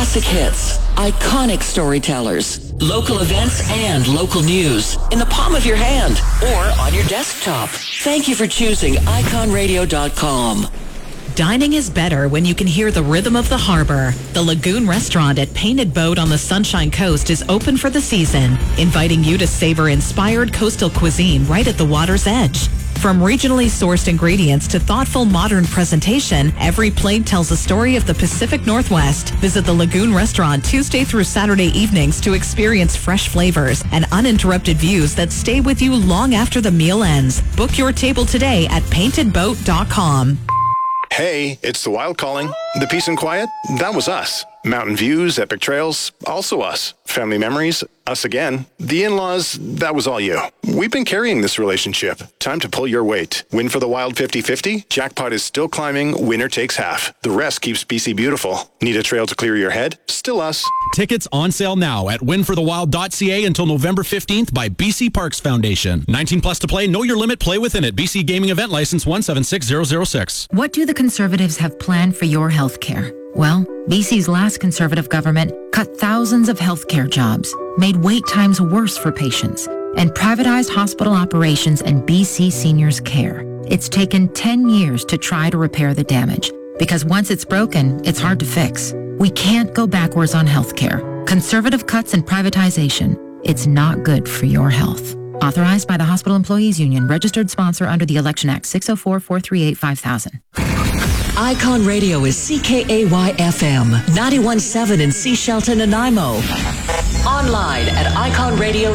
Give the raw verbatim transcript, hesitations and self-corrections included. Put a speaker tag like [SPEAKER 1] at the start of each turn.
[SPEAKER 1] Classic hits, iconic storytellers, local events and local news in the palm of your hand or on your desktop. Thank you for choosing icon radio dot com.
[SPEAKER 2] Dining is better when you can hear the rhythm of the harbor. The Lagoon Restaurant at Painted Boat on the Sunshine Coast is open for the season, inviting you to savor inspired coastal cuisine right at the water's edge. From regionally sourced ingredients to thoughtful modern presentation, every plate tells a story of the Pacific Northwest. Visit the Lagoon Restaurant Tuesday through Saturday evenings to experience fresh flavors and uninterrupted views that stay with you long after the meal ends. Book your table today at painted boat dot com.
[SPEAKER 3] Hey, it's the Wild Calling. The peace and quiet, that was us. Mountain views, epic trails, also us. Family memories, us again. The in-laws, that was all you. We've been carrying this relationship. Time to pull your weight. Win for the Wild fifty fifty? Jackpot is still climbing. Winner takes half. The rest keeps B C beautiful. Need a trail to clear your head? Still us.
[SPEAKER 4] Tickets on sale now at win for the wild dot c a until November fifteenth by B C Parks Foundation. nineteen plus to play. Know your limit. Play within it. B C Gaming Event License one seven six zero zero six.
[SPEAKER 5] What do the Conservatives have planned for your health care? Well, B C's last Conservative government cut thousands of healthcare jobs, made wait times worse for patients, and privatized hospital operations and B C seniors' care. It's taken ten years to try to repair the damage, because once it's broken, it's hard to fix. We can't go backwards on healthcare. Conservative cuts and privatization, it's not good for your health. Authorized by the Hospital Employees Union, registered sponsor under the Election Act, six oh four, four three eight, five thousand.
[SPEAKER 1] Icon Radio is C K A Y F M, ninety-one point seven in Sea Shelton, Nanaimo. Online at icon radio